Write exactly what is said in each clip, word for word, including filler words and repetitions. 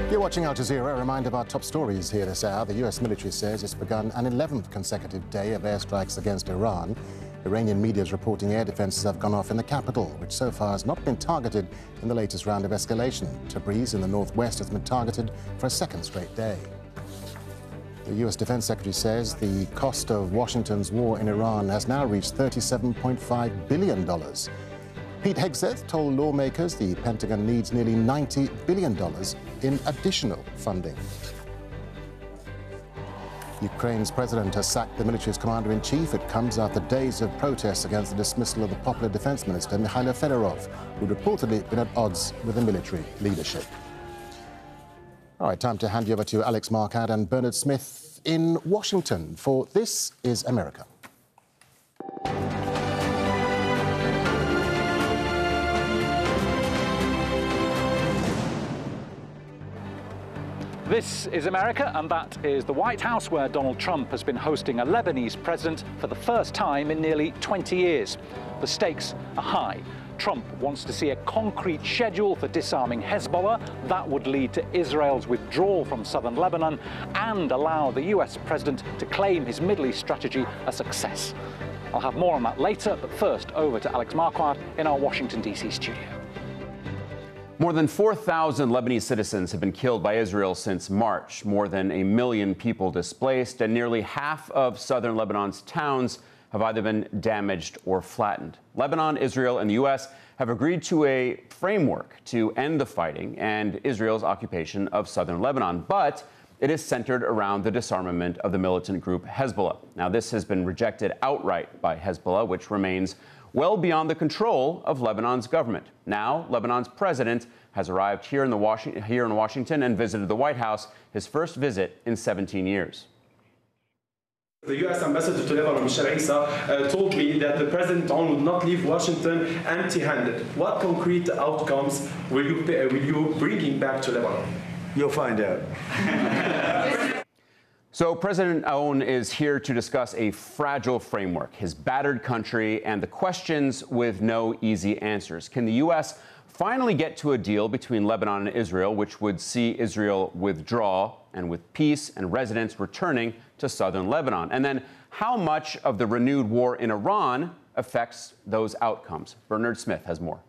You're watching Al Jazeera. A reminder of our top stories here this hour. The U S military says it's begun an eleventh consecutive day of airstrikes against Iran. Iranian media is reporting air defences have gone off in the capital, which so far has not been targeted in the latest round of escalation. Tabriz in the northwest has been targeted for a second straight day. The U S Defense Secretary says the cost of Washington's war in Iran has now reached thirty-seven point five billion dollars. Pete Hegseth told lawmakers the Pentagon needs nearly ninety billion dollars in additional funding. Ukraine's president has sacked the military's commander-in-chief. It comes after days of protests against the dismissal of the popular defense minister, Mikhailo Fedorov, who'd reportedly been at odds with the military leadership. All right, time to hand you over to Alex Marquardt and Bernard Smith in Washington for This is America. This is America, and that is the White House, where Donald Trump has been hosting a Lebanese president for the first time in nearly twenty years. The stakes are high. Trump wants to see a concrete schedule for disarming Hezbollah. That would lead to Israel's withdrawal from southern Lebanon and allow the U S president to claim his Middle East strategy a success. I'll have more on that later, but first over to Alex Marquardt in our Washington, D C studio. More than four thousand Lebanese citizens have been killed by Israel since March, more than a million people displaced, and nearly half of southern Lebanon's towns have either been damaged or flattened. Lebanon, Israel, and the U S have agreed to a framework to end the fighting and Israel's occupation of southern Lebanon, but it is centered around the disarmament of the militant group Hezbollah. Now, this has been rejected outright by Hezbollah, which remains well beyond the control of Lebanon's government. Now, Lebanon's president has arrived here in, the Washington, here in Washington and visited the White House, his first visit in seventeen years. The U S ambassador to Lebanon, Michel Issa, uh, told me that the President would not leave Washington empty-handed. What concrete outcomes will you, uh, will you bring back to Lebanon? You'll find out. So President Aoun is here to discuss a fragile framework, his battered country, and the questions with no easy answers. Can the U S finally get to a deal between Lebanon and Israel, which would see Israel withdraw, and with peace and residents returning to southern Lebanon? And then how much of the renewed war in Iran affects those outcomes? Bernard Smith has more.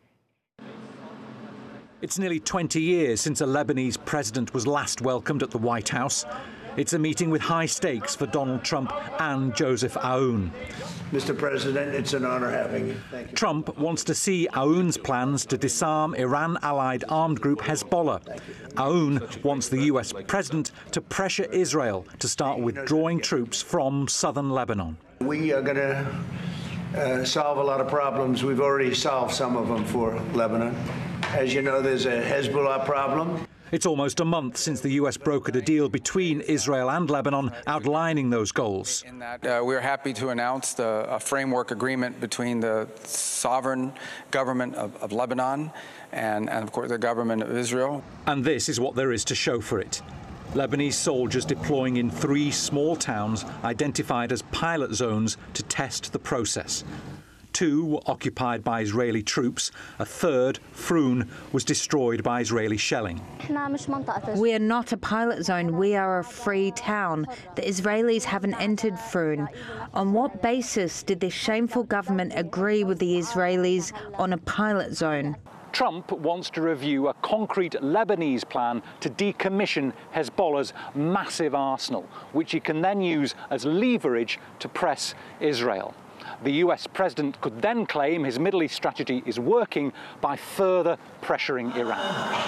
It's nearly twenty years since a Lebanese president was last welcomed at the White House. It's a meeting with high stakes for Donald Trump and Joseph Aoun. Mister President, it's an honor having you. Thank you. Trump wants to see Aoun's plans to disarm Iran-allied armed group Hezbollah. Aoun wants the U S president to pressure Israel to start withdrawing troops from southern Lebanon. We are going to uh, solve a lot of problems. We've already solved some of them for Lebanon. As you know, there's a Hezbollah problem. It's almost a month since the U S brokered a deal between Israel and Lebanon outlining those goals. In that, uh, we're happy to announce the, a framework agreement between the sovereign government of, of Lebanon and, and, of course, the government of Israel. And this is what there is to show for it. Lebanese soldiers deploying in three small towns identified as pilot zones to test the process. Two were occupied by Israeli troops. A third, Froun, was destroyed by Israeli shelling. We are not a pilot zone. We are a free town. The Israelis haven't entered Froun. On what basis did this shameful government agree with the Israelis on a pilot zone? Trump wants to review a concrete Lebanese plan to decommission Hezbollah's massive arsenal, which he can then use as leverage to press Israel. The U S president could then claim his Middle East strategy is working by further pressuring Iran.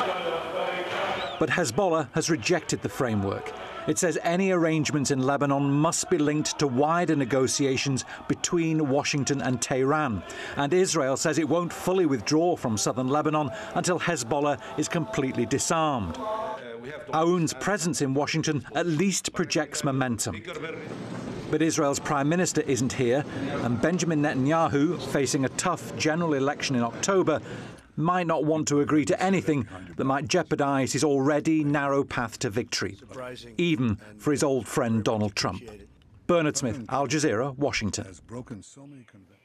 But Hezbollah has rejected the framework. It says any arrangements in Lebanon must be linked to wider negotiations between Washington and Tehran. And Israel says it won't fully withdraw from southern Lebanon until Hezbollah is completely disarmed. Aoun's presence in Washington at least projects momentum. But Israel's prime minister isn't here, and Benjamin Netanyahu, facing a tough general election in October, might not want to agree to anything that might jeopardize his already narrow path to victory, even for his old friend Donald Trump. Bernard Smith, Al Jazeera, Washington.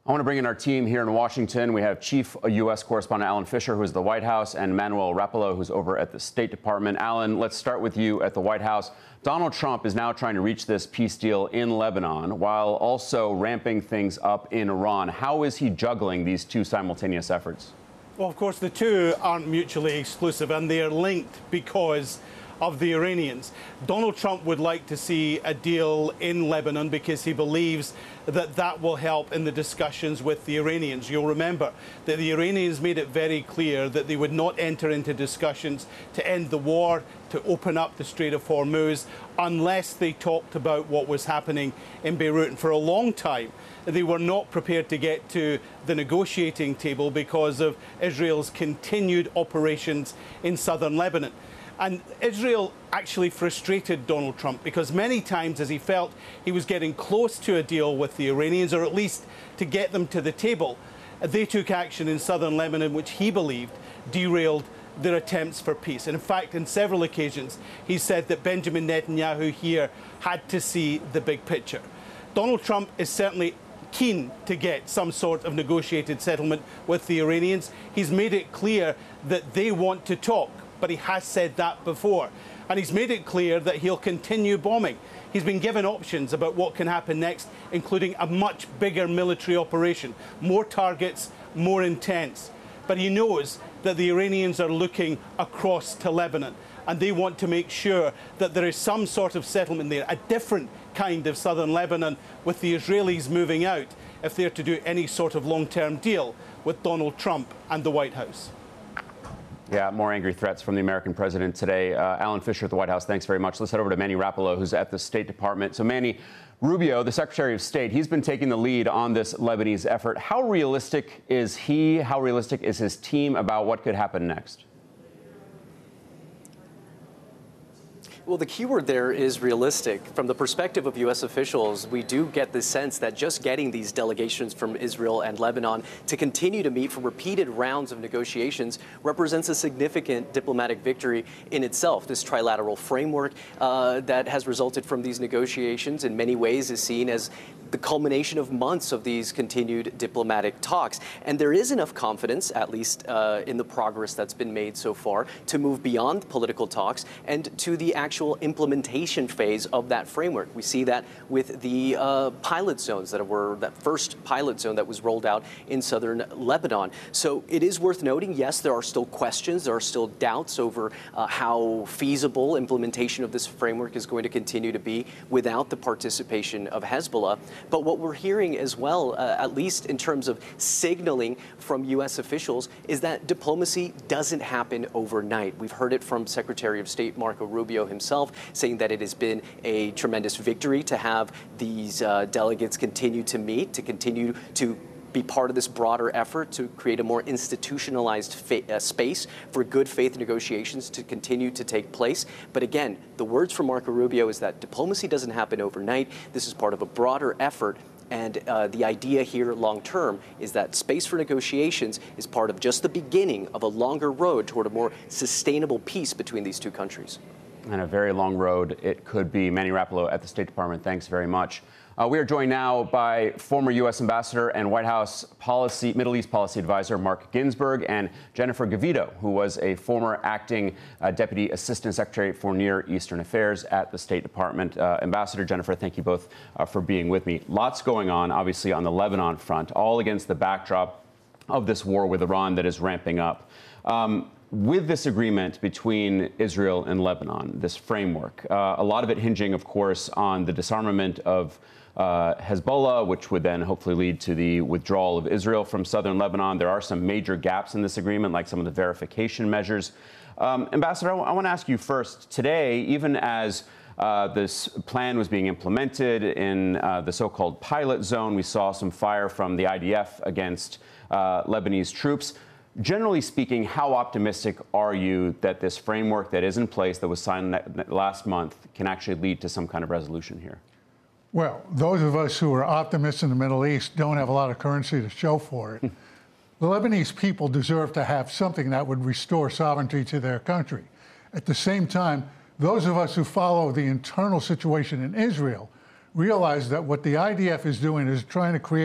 I want to bring in our team here in Washington. We have Chief U S Correspondent Alan Fisher, who's at the White House, and Manuel Rapallo, who's over at the State Department. Alan, let's start with you at the White House. Donald Trump is now trying to reach this peace deal in Lebanon while also ramping things up in Iran. How is he juggling these two simultaneous efforts? Well, of course, the two aren't mutually exclusive, and they are linked because of the Iranians. Donald Trump would like to see a deal in Lebanon because he believes that that will help in the discussions with the Iranians. You'll remember that the Iranians made it very clear that they would not enter into discussions to end the war, to open up the Strait of Hormuz, unless they talked about what was happening in Beirut. And for a long time, they were not prepared to get to the negotiating table because of Israel's continued operations in southern Lebanon. And Israel actually frustrated Donald Trump because many times as he felt he was getting close to a deal with the Iranians, or at least to get them to the table, they took action in southern Lebanon, which he believed derailed their attempts for peace. And in fact, on several occasions, he said that Benjamin Netanyahu here had to see the big picture. Donald Trump is certainly keen to get some sort of negotiated settlement with the Iranians. He's made it clear that they want to talk, but he has said that before. And he's made it clear that he'll continue bombing. He's been given options about what can happen next, including a much bigger military operation, more targets, more intense. But he knows that the Iranians are looking across to Lebanon, and they want to make sure that there is some sort of settlement there, a different kind of southern Lebanon, with the Israelis moving out if they're to do any sort of long-term deal with Donald Trump and the White House. Yeah, more angry threats from the American president today. Uh, Alan Fisher at the White House, thanks very much. Let's head over to Manny Rapallo, who's at the State Department. So, Manny, Rubio, the Secretary of State, he's been taking the lead on this Lebanese effort. How realistic is he, how realistic is his team about what could happen next? Well, the key word there is realistic. From the perspective of U S officials, we do get the sense that just getting these delegations from Israel and Lebanon to continue to meet for repeated rounds of negotiations represents a significant diplomatic victory in itself. This trilateral framework uh, that has resulted from these negotiations in many ways is seen as the culmination of months of these continued diplomatic talks. And there is enough confidence, at least uh, in the progress that's been made so far, to move beyond political talks and to the actual implementation phase of that framework. We see that with the uh, pilot zones that were, that first pilot zone that was rolled out in southern Lebanon. So it is worth noting, yes, there are still questions, there are still doubts over uh, how feasible implementation of this framework is going to continue to be without the participation of Hezbollah. But what we're hearing as well, uh, at least in terms of signaling from U S officials, is that diplomacy doesn't happen overnight. We've heard it from Secretary of State Marco Rubio himself, saying that it has been a tremendous victory to have these uh, delegates continue to meet, to continue to be part of this broader effort to create a more institutionalized fa- uh, space for good faith negotiations to continue to take place. But again, the words from Marco Rubio is that diplomacy doesn't happen overnight. This is part of a broader effort. And uh, the idea here long term is that space for negotiations is part of just the beginning of a longer road toward a more sustainable peace between these two countries. And a very long road it could be. Manny Rapallo at the State Department, thanks very much. Uh, we are joined now by former U S Ambassador and White House policy, Middle East Policy Advisor Mark Ginsburg and Jennifer Gavito, who was a former acting uh, Deputy Assistant Secretary for Near Eastern Affairs at the State Department. Uh, Ambassador, Jennifer, thank you both uh, for being with me. Lots going on, obviously, on the Lebanon front, all against the backdrop of this war with Iran that is ramping up. Um, With this agreement between Israel and Lebanon, this framework, uh, a lot of it hinging, of course, on the disarmament of uh, Hezbollah, which would then hopefully lead to the withdrawal of Israel from southern Lebanon. There are some major gaps in this agreement, like some of the verification measures. Um, Ambassador, I, w- I want to ask you first, today, even as uh, this plan was being implemented in uh, the so-called pilot zone, we saw some fire from the I D F against uh, Lebanese troops. Generally speaking, how optimistic are you that this framework that is in place, that was signed last month, can actually lead to some kind of resolution here? Well, those of us who are optimists in the Middle East don't have a lot of currency to show for it. The Lebanese people deserve to have something that would restore sovereignty to their country. At the same time, those of us who follow the internal situation in Israel realize that what the I D F is doing is trying to create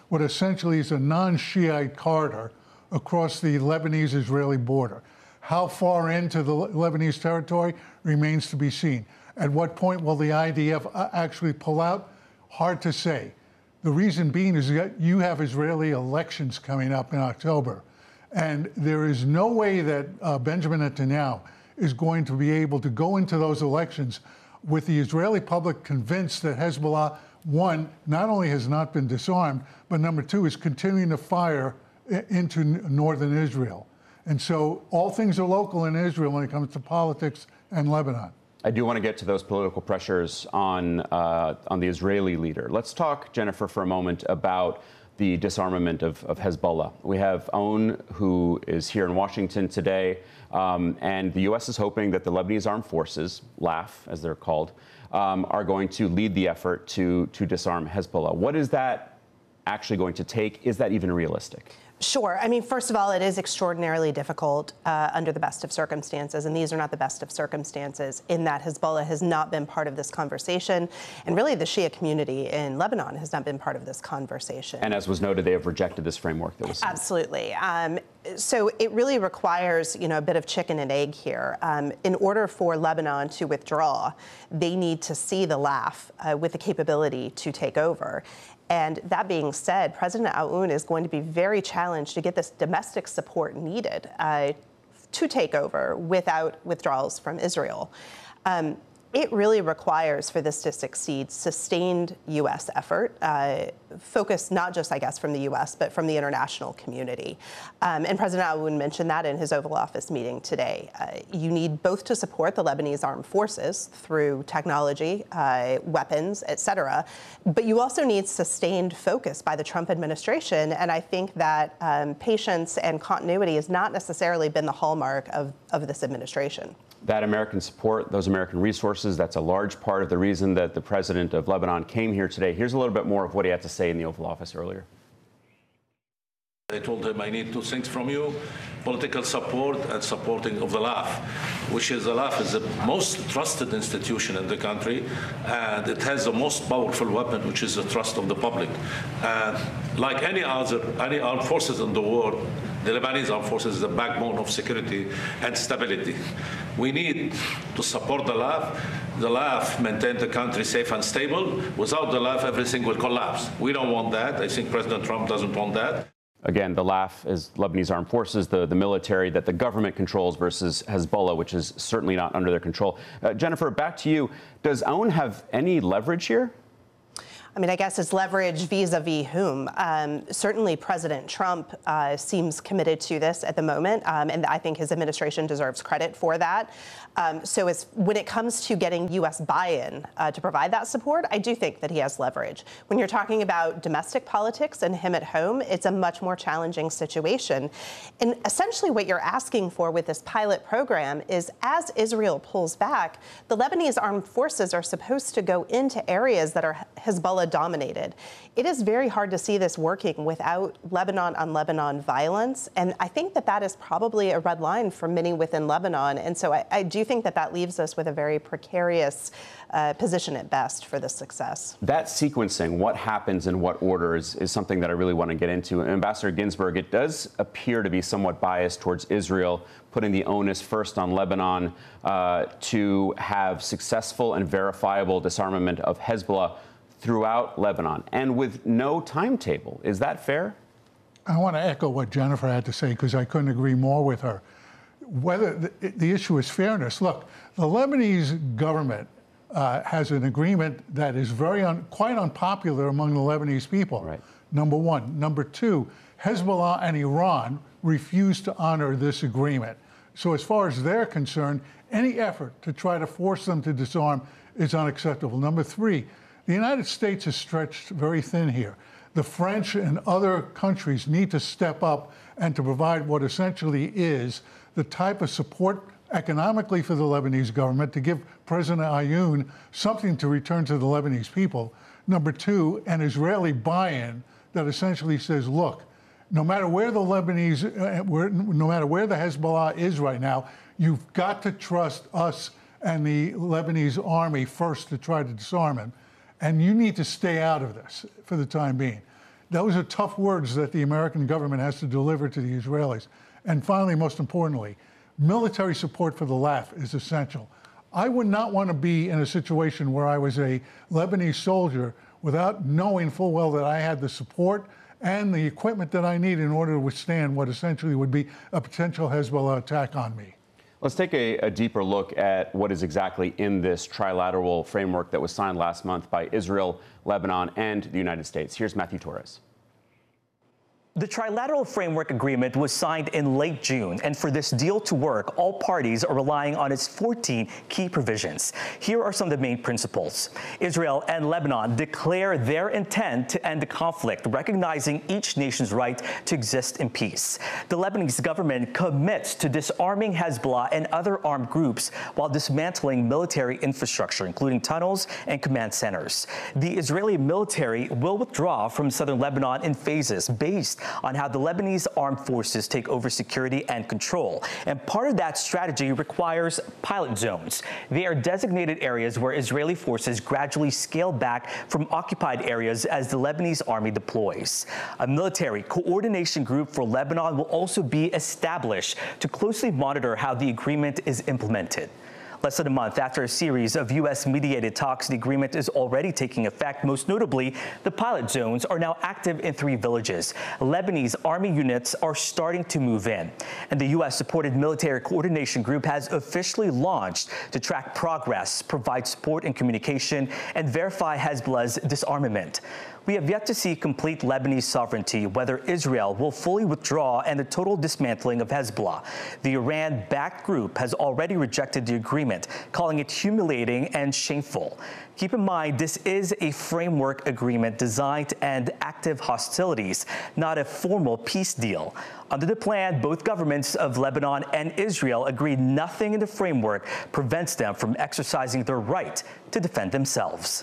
what essentially is a non-Shiite corridor across the Lebanese-Israeli border. How far into the Lebanese territory remains to be seen. At what point will the I D F actually pull out? Hard to say. The reason being is that you have Israeli elections coming up in October, and there is no way that uh, Benjamin Netanyahu is going to be able to go into those elections with the Israeli public convinced that Hezbollah, one, not only has not been disarmed, but number two, is continuing to fire into northern Israel. And so all things are local in Israel when it comes to politics and Lebanon. I do want to get to those political pressures on, uh, on the Israeli leader. Let's talk, Jennifer, for a moment about the disarmament of, of Hezbollah. We have Aoun, who is here in Washington today, um, and the U S is hoping that the Lebanese Armed Forces, L A F, as they're called, um, are going to lead the effort to, to disarm Hezbollah. What is that actually going to take? Is that even realistic? Sure. I mean, first of all, it is extraordinarily difficult uh, under the best of circumstances, and these are not the best of circumstances in that Hezbollah has not been part of this conversation, and really the Shia community in Lebanon has not been part of this conversation. And as was noted, they have rejected this framework that was sent. Absolutely. Um, so it really requires, you know, a bit of chicken and egg here. Um, in order for Lebanon to withdraw, they need to see the L A F uh, with the capability to take over. And that being said, President Aoun is going to be very challenged to get this domestic support needed uh, to take over without withdrawals from Israel. Um, it really requires, for this to succeed, sustained U S effort, uh, focused not just, I guess, from the U S, but from the international community. Um, and President Aoun mentioned that in his Oval Office meeting today. Uh, you need both to support the Lebanese armed forces through technology, uh, weapons, et cetera, but you also need sustained focus by the Trump administration. And I think that um, patience and continuity has not necessarily been the hallmark of, of this administration. That American support, those American resources, that's a large part of the reason that the president of Lebanon came here today. Here's a little bit more of what he had to say in the Oval Office earlier. I told him I need two things from you, political support and supporting of the L A F, which is the L A F is the most trusted institution in the country, and it has the most powerful weapon, which is the trust of the public. And like any other, any armed forces in the world, the Lebanese armed forces is the backbone of security and stability. We need to support the L A F. The L A F maintain the country safe and stable. Without the L A F, everything will collapse. We don't want that. I think President Trump doesn't want that. Again, the L A F is Lebanese armed forces, the, the military that the government controls versus Hezbollah, which is certainly not under their control. Uh, Jennifer, back to you. Does Aoun have any leverage here? I mean, I guess it's leverage vis-a-vis whom. Um, certainly, President Trump uh, seems committed to this at the moment, um, and I think his administration deserves credit for that. Um, so as, when it comes to getting U S buy-in uh, to provide that support, I do think that he has leverage. When you're talking about domestic politics and him at home, it's a much more challenging situation. And essentially what you're asking for with this pilot program is, as Israel pulls back, the Lebanese armed forces are supposed to go into areas that are Hezbollah dominated. It is very hard to see this working without Lebanon on Lebanon violence. And I think that that is probably a red line for many within Lebanon. And so I, I do think that that leaves us with a very precarious uh, position at best for this success. That sequencing, what happens in what order, is, is something that I really want to get into. Ambassador Ginsburg, it does appear to be somewhat biased towards Israel, putting the onus first on Lebanon uh, to have successful and verifiable disarmament of Hezbollah throughout Lebanon, and with no timetable. Is that fair? I want to echo what Jennifer had to say, because I couldn't agree more with her. Whether the, the issue is fairness. Look, the Lebanese government uh, has an agreement that is very un, quite unpopular among the Lebanese people. Right. Number one. Number two, Hezbollah and Iran refuse to honor this agreement. So as far as they're concerned, any effort to try to force them to disarm is unacceptable. Number three, the United States is stretched very thin here. The French and other countries need to step up and to provide what essentially is the type of support economically for the Lebanese government to give President Aoun something to return to the Lebanese people. Number two, an Israeli buy-in that essentially says, look, no matter where the Lebanese, uh, where, no matter where the Hezbollah is right now, you've got to trust us and the Lebanese army first to try to disarm him. And you need to stay out of this for the time being. Those are tough words that the American government has to deliver to the Israelis. And finally, most importantly, military support for the L A F is essential. I would not want to be in a situation where I was a Lebanese soldier without knowing full well that I had the support and the equipment that I need in order to withstand what essentially would be a potential Hezbollah attack on me. Let's take a, a deeper look at what is exactly in this trilateral framework that was signed last month by Israel, Lebanon, and the United States. Here's Matthew Torres. The Trilateral Framework Agreement was signed in late June, and for this deal to work, all parties are relying on its fourteen key provisions. Here are some of the main principles. Israel and Lebanon declare their intent to end the conflict, recognizing each nation's right to exist in peace. The Lebanese government commits to disarming Hezbollah and other armed groups while dismantling military infrastructure, including tunnels and command centers. The Israeli military will withdraw from southern Lebanon in phases based on how the Lebanese armed forces take over security and control. And part of that strategy requires pilot zones. They are designated areas where Israeli forces gradually scale back from occupied areas as the Lebanese army deploys. A military coordination group for Lebanon will also be established to closely monitor how the agreement is implemented. Less than a month after a series of U S-mediated talks, the agreement is already taking effect. Most notably, the pilot zones are now active in three villages. Lebanese army units are starting to move in. And the U S-supported military coordination group has officially launched to track progress, provide support and communication, and verify Hezbollah's disarmament. We have yet to see complete Lebanese sovereignty, whether Israel will fully withdraw and the total dismantling of Hezbollah. The Iran-backed group has already rejected the agreement, calling it humiliating and shameful. Keep in mind, this is a framework agreement designed to end active hostilities, not a formal peace deal. Under the plan, both governments of Lebanon and Israel agreed nothing in the framework prevents them from exercising their right to defend themselves.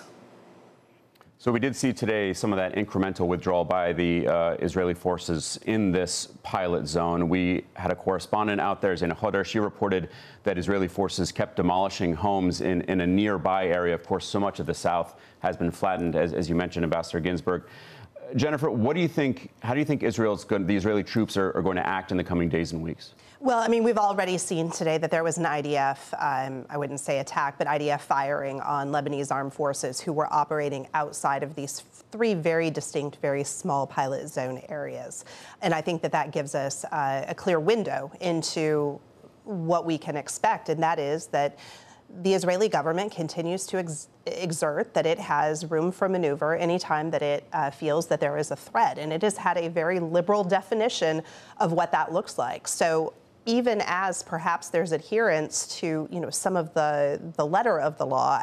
So we did see today some of that incremental withdrawal by the uh, Israeli forces in this pilot zone. We had a correspondent out there, Zaina Khodr. She reported that Israeli forces kept demolishing homes in, in a nearby area. Of course, so much of the south has been flattened, as, as you mentioned, Ambassador Ginsburg. Jennifer, what do you think, how do you think Israel's going, the Israeli troops are, are going to act in the coming days and weeks? Well, I mean, we've already seen today that there was an I D F, um, I wouldn't say attack, but I D F firing on Lebanese armed forces who were operating outside of these three very distinct, very small pilot zone areas. And I think that that gives us uh, a clear window into what we can expect, and that is that the Israeli government continues to ex exert that it has room for maneuver anytime that it uh, feels that there is a threat. And it has had a very liberal definition of what that looks like. So even as perhaps there's adherence to, you know, some of the, the letter of the law,